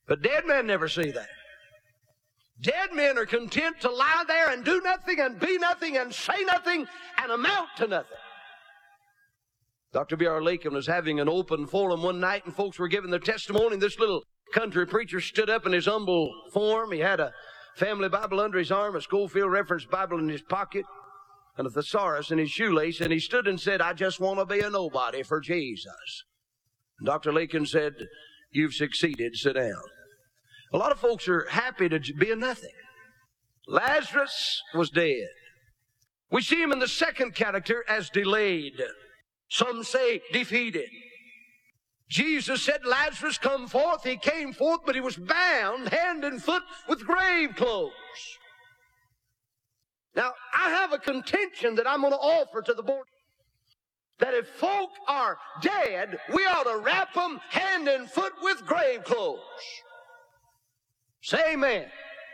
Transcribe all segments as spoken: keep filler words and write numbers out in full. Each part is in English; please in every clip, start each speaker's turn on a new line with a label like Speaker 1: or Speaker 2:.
Speaker 1: But dead men never see that. Dead men are content to lie there and do nothing and be nothing and say nothing and amount to nothing. Doctor B R Lakin was having an open forum one night, and folks were giving their testimony, and this little country preacher stood up in his humble form. He had a family Bible under his arm, a Schofield Reference Bible in his pocket, and a thesaurus in his shoelace, and he stood and said, "I just want to be a nobody for Jesus." And Doctor Lakin said, "You've succeeded. Sit down." A lot of folks are happy to be a nothing. Lazarus was dead. We see him in the second character as delayed. Some say defeated. Jesus said, "Lazarus, come forth." He came forth, but he was bound hand and foot with grave clothes. Now, I have a contention that I'm going to offer to the board. That if folk are dead, we ought to wrap them hand and foot with grave clothes. Say amen.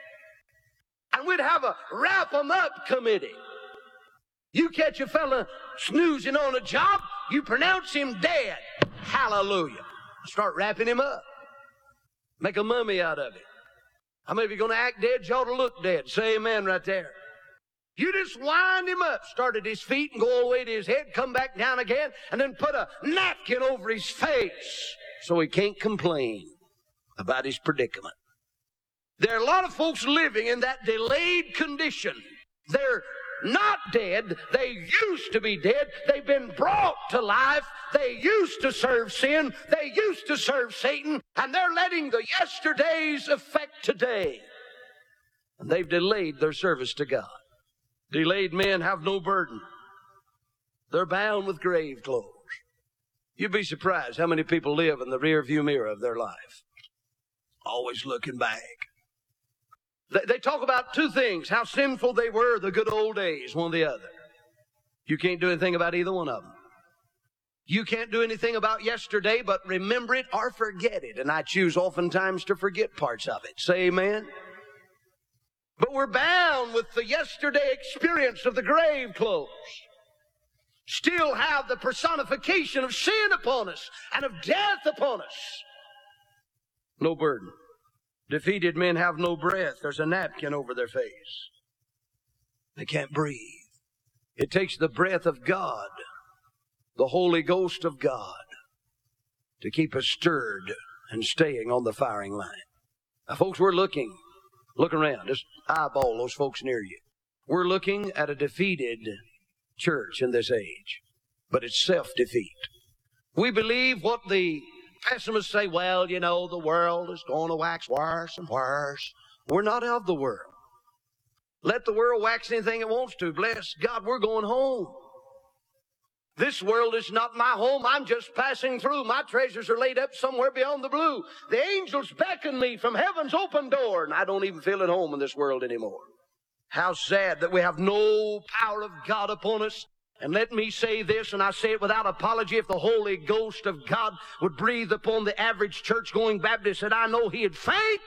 Speaker 1: And we'd have a wrap them up committee. You catch a fella snoozing on a job, you pronounce him dead. Hallelujah. Start wrapping him up. Make a mummy out of him. How many of you going to act dead? You ought to look dead. Say amen right there. You just wind him up, start at his feet and go all the way to his head, come back down again, and then put a napkin over his face so he can't complain about his predicament. There are a lot of folks living in that delayed condition. They're not dead. They used to be dead. They've been brought to life. They used to serve sin. They used to serve Satan. And they're letting the yesterdays affect today. And they've delayed their service to God. Delayed men have no burden. They're bound with grave clothes. You'd be surprised how many people live in the rear view mirror of their life. Always looking back. They, they talk about two things, how sinful they were the good old days, one or the other. You can't do anything about either one of them. You can't do anything about yesterday, but remember it or forget it. And I choose oftentimes to forget parts of it. Say amen. But we're bound with the yesterday experience of the grave clothes. Still have the personification of sin upon us and of death upon us. No burden. Defeated men have no breath. There's a napkin over their face. They can't breathe. It takes the breath of God, the Holy Ghost of God, to keep us stirred and staying on the firing line. Now, folks, we're looking. Look around. Just eyeball those folks near you. We're looking at a defeated church in this age. But it's self-defeat. We believe what the pessimists say, well, you know, the world is going to wax worse and worse. We're not of the world. Let the world wax anything it wants to. Bless God, we're going home. This world is not my home. I'm just passing through. My treasures are laid up somewhere beyond the blue. The angels beckon me from heaven's open door, and I don't even feel at home in this world anymore. How sad that we have no power of God upon us. And let me say this, and I say it without apology, if the Holy Ghost of God would breathe upon the average church-going Baptist, and I know he'd faint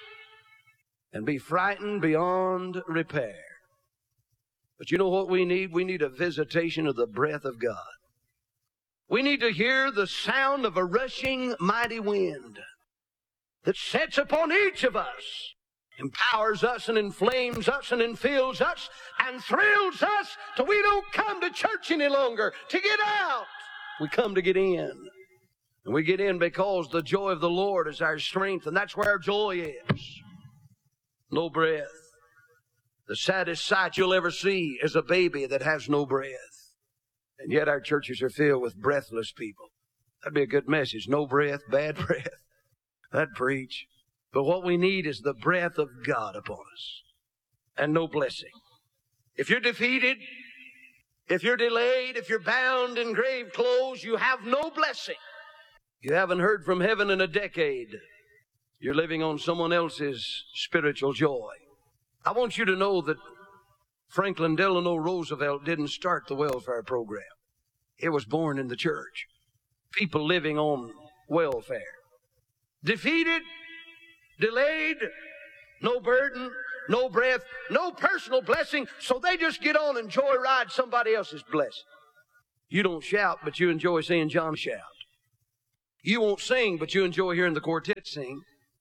Speaker 1: and be frightened beyond repair. But you know what we need? We need a visitation of the breath of God. We need to hear the sound of a rushing mighty wind that sets upon each of us, empowers us and inflames us and infills us and thrills us till we don't come to church any longer to get out. We come to get in. And we get in because the joy of the Lord is our strength, and that's where our joy is. No breath. The saddest sight you'll ever see is a baby that has no breath. And yet our churches are filled with breathless people. That'd be a good message. No breath, bad breath. That'd preach. But what we need is the breath of God upon us. And no blessing. If you're defeated, if you're delayed, if you're bound in grave clothes, you have no blessing. You haven't heard from heaven in a decade. You're living on someone else's spiritual joy. I want you to know that Franklin Delano Roosevelt didn't start the welfare program. It was born in the church. People living on welfare. Defeated, delayed, no burden, no breath, no personal blessing, so they just get on and joyride somebody else's blessing. You don't shout, but you enjoy seeing John shout. You won't sing, but you enjoy hearing the quartet sing.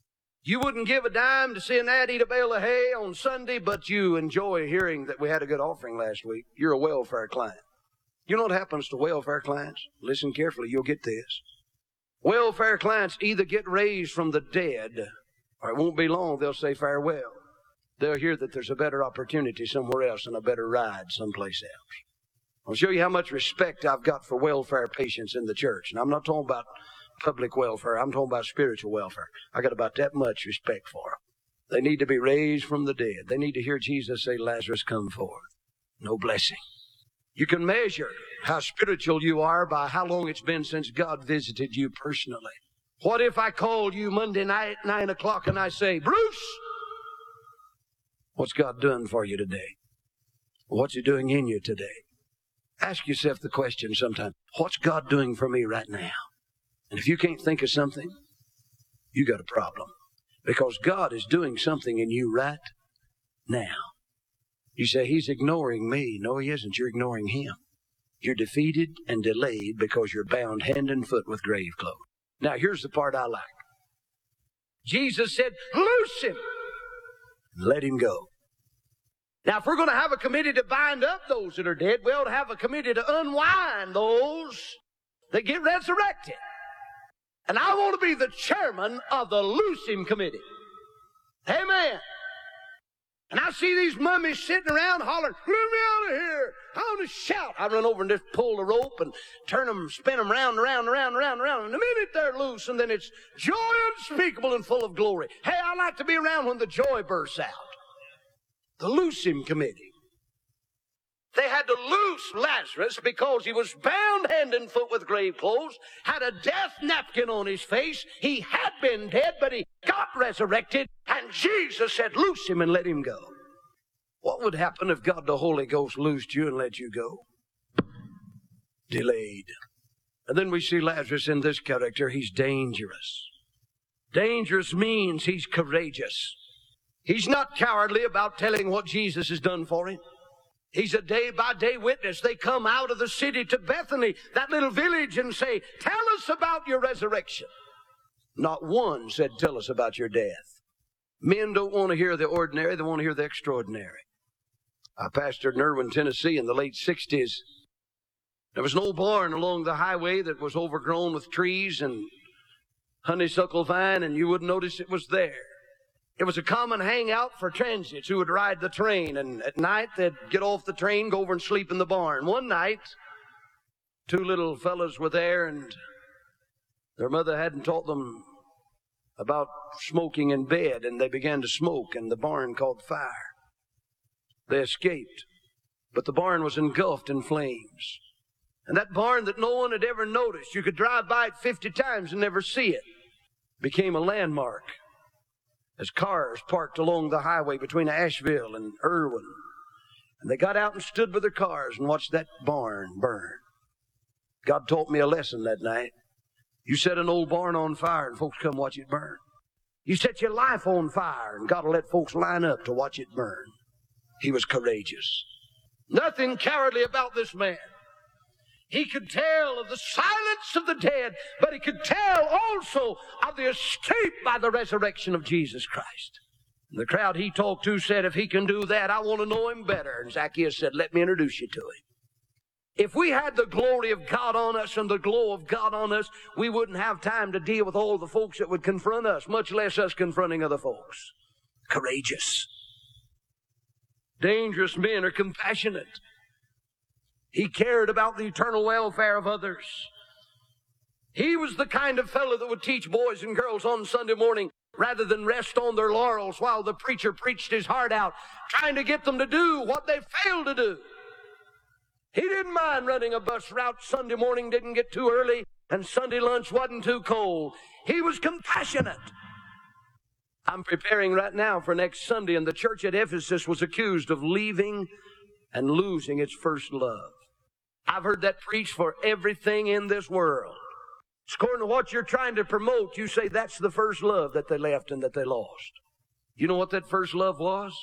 Speaker 1: You wouldn't give a dime to see an ad eat a bale of hay on Sunday, but you enjoy hearing that we had a good offering last week. You're a welfare client. You know what happens to welfare clients? Listen carefully, you'll get this. Welfare clients either get raised from the dead, or it won't be long they'll say farewell. They'll hear that there's a better opportunity somewhere else and a better ride someplace else. I'll show you how much respect I've got for welfare patients in the church. And I'm not talking about public welfare. I'm talking about spiritual welfare. I got about that much respect for them. They need to be raised from the dead. They need to hear Jesus say, Lazarus, come forth. No blessing. You can measure how spiritual you are by how long it's been since God visited you personally. What if I called you Monday night, nine o'clock, and I say, Bruce, what's God doing for you today? What's He doing in you today? Ask yourself the question sometime, what's God doing for me right now? And if you can't think of something, you got a problem. Because God is doing something in you right now. You say, He's ignoring me. No, He isn't. You're ignoring Him. You're defeated and delayed because you're bound hand and foot with grave clothes. Now, here's the part I like. Jesus said, loose him and let him go. Now, if we're going to have a committee to bind up those that are dead, we ought to have a committee to unwind those that get resurrected. And I want to be the chairman of the loose him committee. Amen. And I see these mummies sitting around hollering, let me out of here. I want to shout. I run over and just pull the rope and turn them, spin them round and round and round and round and round. And the minute they're loose, and then it's joy unspeakable and full of glory. Hey, I like to be around when the joy bursts out. The loose him committee. They had to loose Lazarus because he was bound hand and foot with grave clothes, had a death napkin on his face. He had been dead, but he got resurrected, and Jesus said, loose him and let him go. What would happen if God the Holy Ghost loosed you and let you go? Delayed. And then we see Lazarus in this character. He's dangerous. Dangerous means he's courageous. He's not cowardly about telling what Jesus has done for him. He's a day-by-day witness. They come out of the city to Bethany, that little village, and say, tell us about your resurrection. Not one said, tell us about your death. Men don't want to hear the ordinary. They want to hear the extraordinary. I pastored in Irwin, Tennessee in the late sixties. There was an old barn along the highway that was overgrown with trees and honeysuckle vine, and you wouldn't notice it was there. It was a common hangout for transits who would ride the train, and at night they'd get off the train, go over and sleep in the barn. One night, two little fellows were there, and their mother hadn't taught them about smoking in bed, and they began to smoke, and the barn caught fire. They escaped, but the barn was engulfed in flames. And that barn that no one had ever noticed, you could drive by it fifty times and never see it, became a landmark as cars parked along the highway between Asheville and Irwin. And they got out and stood with their cars and watched that barn burn. God taught me a lesson that night. You set an old barn on fire and folks come watch it burn. You set your life on fire and God will let folks line up to watch it burn. He was courageous. Nothing cowardly about this man. He could tell of the silence of the dead, but he could tell also of the escape by the resurrection of Jesus Christ. And the crowd he talked to said, if he can do that, I want to know him better. And Zacchaeus said, let me introduce you to him. If we had the glory of God on us and the glow of God on us, we wouldn't have time to deal with all the folks that would confront us, much less us confronting other folks. Courageous. Dangerous men are compassionate. He cared about the eternal welfare of others. He was the kind of fellow that would teach boys and girls on Sunday morning rather than rest on their laurels while the preacher preached his heart out, trying to get them to do what they failed to do. He didn't mind running a bus route Sunday morning, didn't get too early, and Sunday lunch wasn't too cold. He was compassionate. I'm preparing right now for next Sunday, and the church at Ephesus was accused of leaving and losing its first love. I've heard that preached for everything in this world. According to what you're trying to promote, you say that's the first love that they left and that they lost. You know what that first love was?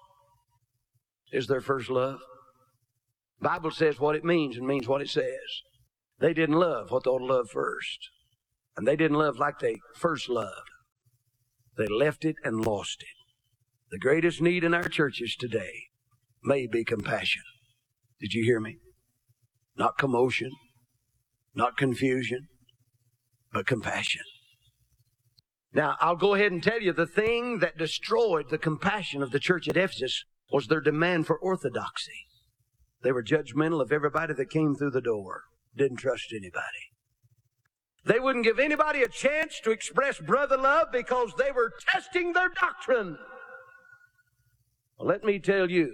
Speaker 1: Is their first love? The Bible says what it means and means what it says. They didn't love what they ought to love first. And they didn't love like they first loved. They left it and lost it. The greatest need in our churches today may be compassion. Did you hear me? Not commotion, not confusion, but compassion. Now, I'll go ahead and tell you the thing that destroyed the compassion of the church at Ephesus was their demand for orthodoxy. They were judgmental of everybody that came through the door. Didn't trust anybody. They wouldn't give anybody a chance to express brother love because they were testing their doctrine. Well, let me tell you,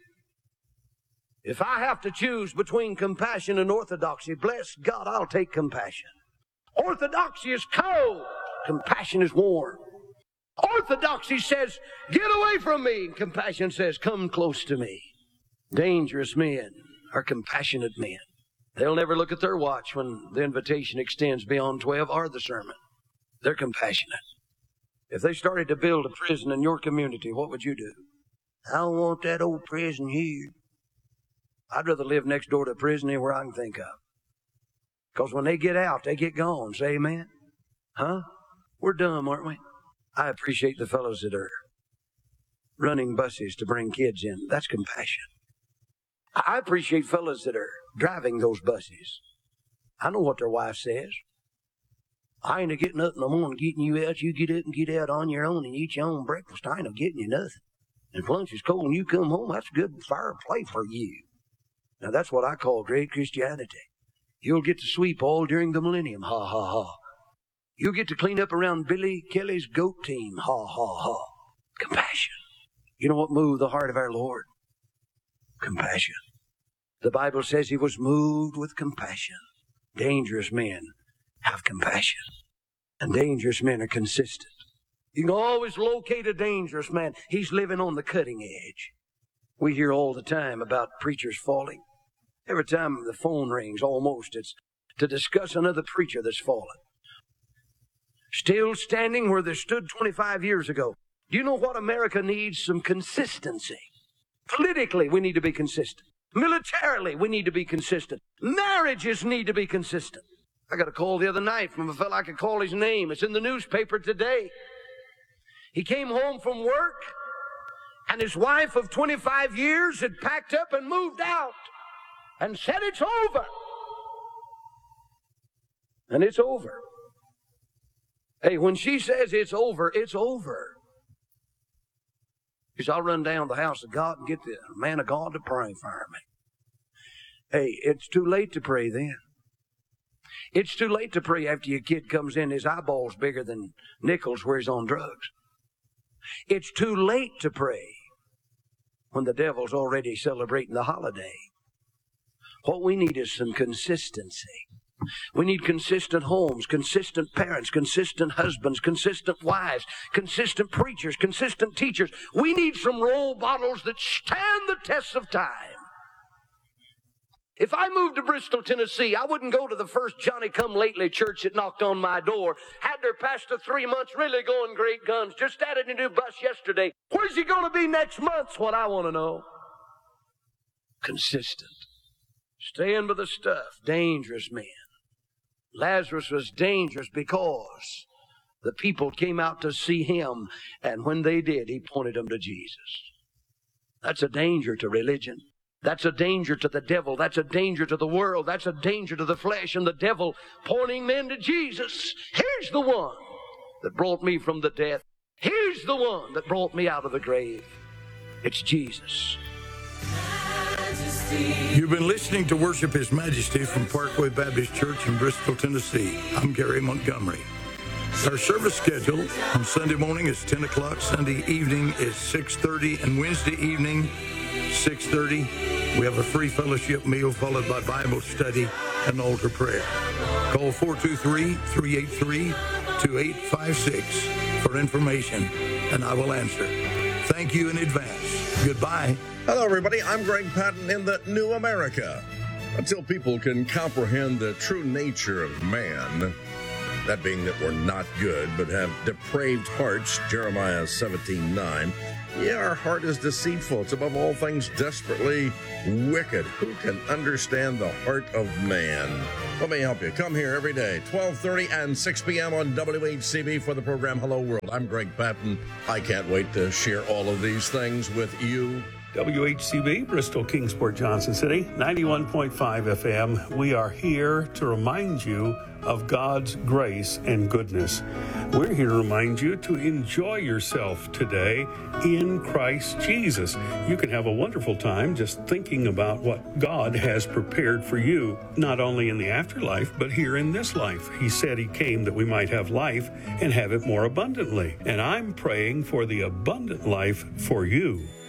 Speaker 1: if I have to choose between compassion and orthodoxy, bless God, I'll take compassion. Orthodoxy is cold. Compassion is warm. Orthodoxy says, get away from me. And compassion says, come close to me. Dangerous men are compassionate men. They'll never look at their watch when the invitation extends beyond twelve or the sermon. They're compassionate. If they started to build a prison in your community, what would you do? I don't want that old prison here. I'd rather live next door to a prison anywhere I can think of. Because when they get out, they get gone. Say amen? Huh? We're dumb, aren't we? I appreciate the fellows that are running buses to bring kids in. That's compassion. I appreciate fellows that are driving those buses. I know what their wife says. I ain't a getting up in the morning getting you out. You get up and get out on your own and eat your own breakfast. I ain't a getting you nothing. And if lunch is cold and you come home, that's good fire play for you. Now that's what I call great Christianity. You'll get to sweep all during the millennium. Ha, ha, ha. You'll get to clean up around Billy Kelly's goat team. Ha, ha, ha. Compassion. You know what moved the heart of our Lord? Compassion. The Bible says he was moved with compassion. Dangerous men have compassion. And dangerous men are consistent. You can always locate a dangerous man. He's living on the cutting edge. We hear all the time about preachers falling. Every time the phone rings, almost, it's to discuss another preacher that's fallen. Still standing where they stood twenty-five years ago. Do you know what America needs? Some consistency. Politically, we need to be consistent. Militarily, we need to be consistent. Marriages need to be consistent. I got a call the other night from a fellow. I could call his name. It's in the newspaper today. He came home from work, and his wife of twenty-five years had packed up and moved out and said it's over. And it's over. Hey, when she says it's over, it's over. Because I'll run down to the house of God and get the man of God to pray for me. Hey, it's too late to pray then. It's too late to pray after your kid comes in, his eyeballs bigger than nickels where he's on drugs. It's too late to pray when the devil's already celebrating the holiday. What we need is some consistency. We need consistent homes, consistent parents, consistent husbands, consistent wives, consistent preachers, consistent teachers. We need some role models that stand the test of time. If I moved to Bristol, Tennessee, I wouldn't go to the first Johnny-come-lately church that knocked on my door. Had their pastor three months, really going great guns. Just added a new bus yesterday. Where's he going to be next month's what I want to know. Consistent. Staying with the stuff. Dangerous men. Lazarus was dangerous because the people came out to see him, and when they did, he pointed them to Jesus. That's a danger to religion. That's a danger to the devil. That's a danger to the world. That's a danger to the flesh and the devil, pointing men to Jesus. Here's the one that brought me from the death. Here's the one that brought me out of the grave. It's Jesus.
Speaker 2: You've been listening to Worship His Majesty from Parkway Baptist Church in Bristol, Tennessee. I'm Gary Montgomery. Our service schedule on Sunday morning is ten o'clock, Sunday evening is six thirty, and Wednesday evening, six thirty. We have a free fellowship meal followed by Bible study and altar prayer. Call four two three, three eight three, two eight five six for information, and I will answer. Thank you in advance. Goodbye.
Speaker 3: Hello, everybody. I'm Greg Patton in the New America. Until people can comprehend the true nature of man, that being that we're not good but have depraved hearts, Jeremiah seventeen nine. Yeah, our heart is deceitful. It's above all things desperately wicked. Who can understand the heart of man? Let me help you. Come here every day, twelve thirty and six p.m. on W H C B for the program Hello World. I'm Greg Patton. I can't wait to share all of these things with you.
Speaker 4: W H C B, Bristol, Kingsport, Johnson City, ninety-one point five F M. We are here to remind you of God's grace and goodness. We're here to remind you to enjoy yourself today in Christ Jesus. You can have a wonderful time just thinking about what God has prepared for you, not only in the afterlife, but here in this life. He said he came that we might have life and have it more abundantly. And I'm praying for the abundant life for you.